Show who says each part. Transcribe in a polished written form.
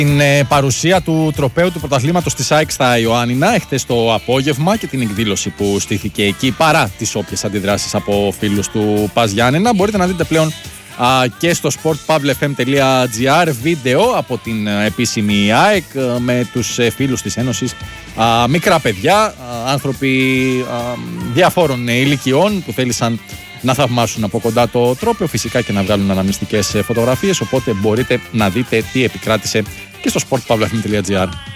Speaker 1: Την παρουσία του τροπαίου του πρωταθλήματος της ΑΕΚ στα Ιωάννινα εχθές το απόγευμα και την εκδήλωση που στήθηκε εκεί παρά τις όποιες αντιδράσεις από φίλους του ΠΑΣ Γιάννενα μπορείτε να δείτε πλέον και στο sportpavlefm.gr βίντεο από την επίσημη ΑΕΚ με τους φίλους της Ένωσης, μικρά παιδιά, άνθρωποι διαφόρων ηλικιών που θέλησαν να θαυμάσουν από κοντά το τρόπαιο, φυσικά και να βγάλουν αναμνηστικές φωτογραφίες, οπότε μπορείτε να δείτε τι επικράτησε και στο sportpavlefm.gr.